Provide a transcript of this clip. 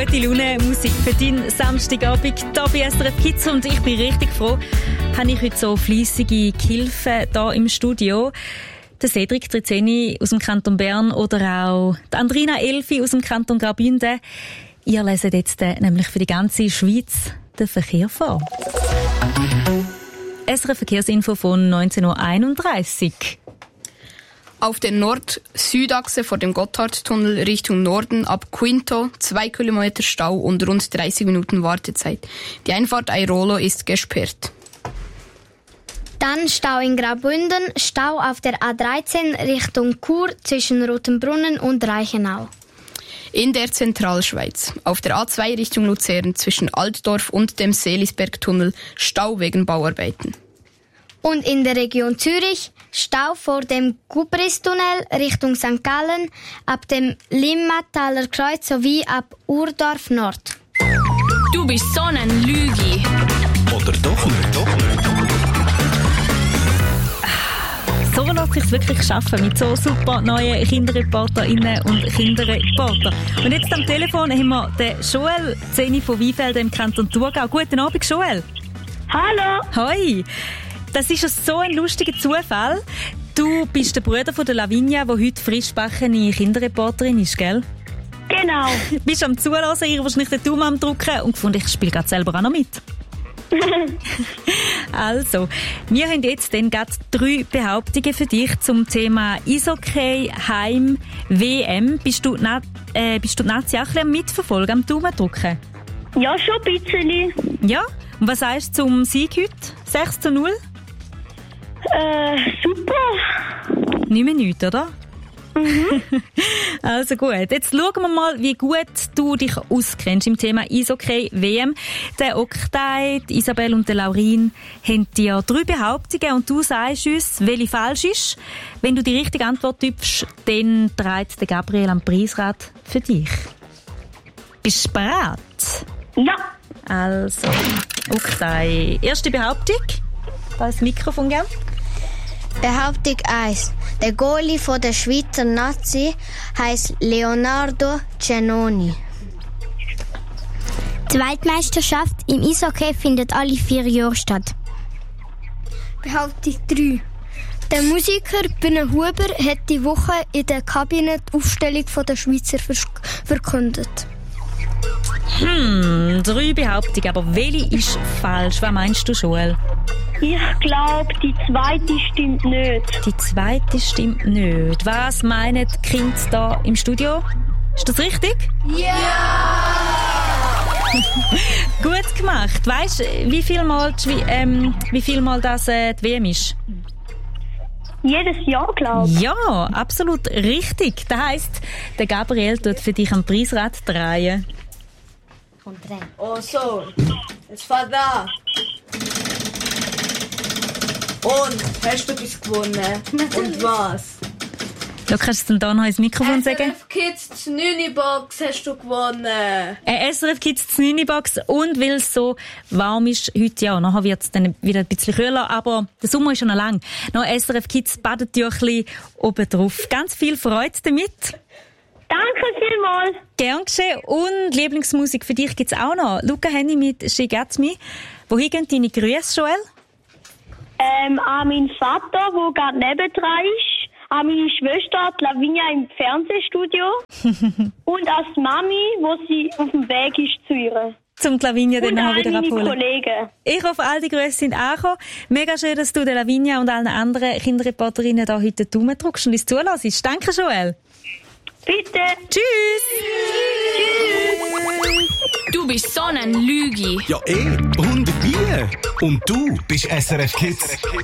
Gute Laune, Musik für deinen Samstagabend hier bei SRF Kids. Und ich bin richtig froh, habe ich heute so fleissige Gehilfen hier im Studio. Der Cedric Trizeni aus dem Kanton Bern oder auch die Andrina Elfi aus dem Kanton Graubünden. Ihr leset jetzt nämlich für die ganze Schweiz den Verkehr vor. SRF Verkehrsinfo von 19.31 Uhr. Auf der Nord-Süd-Achse vor dem Gotthardtunnel Richtung Norden ab Quinto 2 Kilometer Stau und rund 30 Minuten Wartezeit. Die Einfahrt Airolo ist gesperrt. Dann Stau in Graubünden, Stau auf der A13 Richtung Chur zwischen Rotenbrunnen und Reichenau. In der Zentralschweiz. Auf der A2 Richtung Luzern zwischen Altdorf und dem Seelisbergtunnel Stau wegen Bauarbeiten. Und in der Region Zürich Stau vor dem Gubristunnel Richtung St. Gallen, ab dem Limmataler Kreuz sowie ab Urdorf Nord. Du bist so ein Lügi. Oder doch nicht? So lässt es sich wirklich schaffen mit so super neuen KinderreporterInnen und Kinderreporter. Und jetzt am Telefon haben wir den Joel Zeni von Weinfelden im Kanton Thurgau. Guten Abend, Joel. Hallo. Hoi. Das ist so ein lustiger Zufall. Du bist der Bruder von der Lavinia, die heute frischbackene Kinderreporterin ist, gell? Genau. Du bist am Zuhören, ihr wahrscheinlich den Daumen am Drücken und gefunden, ich spiele gerade selber auch noch mit. Also, wir haben jetzt dann gerade 3 Behauptungen für dich zum Thema Eishockey, Heim, WM. Bist du die Nazi auch ein bisschen am Mitverfolgen, am Daumen drücken? Ja, schon ein bisschen. Ja? Und was sagst du zum Sieg heute? 6:0? Super. Nicht mehr nichts, oder? Mhm. Also gut, jetzt schauen wir mal, wie gut du dich auskennst im Thema Eishockey WM. Der Oktay, Isabel und der Laurin haben dir 3 Behauptungen und du sagst uns, welche falsch ist. Wenn du die richtige Antwort gibst, dann dreht der Gabriel am Preisrad für dich. Bist du bereit? Ja. Also, Oktay, erste Behauptung. Da ist das Mikrofon, gell? Behauptung 1. Der Goalie von der Schweizer Nazi heisst Leonardo Giannoni. Die Weltmeisterschaft im Eishockey findet alle 4 Jahre statt. Behauptung 3. Der Musiker Bühne Huber hat die Woche in der Kabine die Aufstellung der Schweizer verkündet. 3 Behauptungen, aber welche ist falsch? Was meinst du, Joel? Ich glaube, die zweite stimmt nicht. Die zweite stimmt nicht. Was meinen die Kinder da im Studio? Ist das richtig? Ja! Gut gemacht. Weißt du, wie viel Mal das die WM ist? Jedes Jahr, glaube ich. Ja, absolut richtig. Das heisst, der Gabriel tut für dich am Preisrad drehen. Oh so, jetzt fahr da. Und, hast du etwas gewonnen? Und was? Du kannst dann da noch ins Mikrofon sagen. SRF Kids die 9-Box hast du gewonnen. SRF Kids die 9-Box und weil es so warm ist heute, ja, nachher wird es dann wieder ein bisschen kühler, aber der Sommer ist schon noch lang. Noch SRF Kids Badetüchli oben drauf. Ganz viel Freude damit. Danke vielmals. Gern geschehen. Und Lieblingsmusik für dich gibt's auch noch. Luca Henny mit «She Gets Me». Wohin gehen deine Grüße, Joel? An meinen Vater, der gerade nebendran ist. An meine Schwester, die Lavinia, im Fernsehstudio. Und an die Mami, wo sie auf dem Weg ist zu ihr. Zum Lavinia dann nachher wieder meine abholen. Kollegen. Ich hoffe, all die Grüße sind angekommen. Mega schön, dass du der Lavinia und allen anderen Kinderreporterinnen da heute den Daumen drückst und uns zulässt. Danke, Joel. Bitte. Tschüss. Du bist so ein Lügi. Ja, und wie? Und du bist SRF Kids.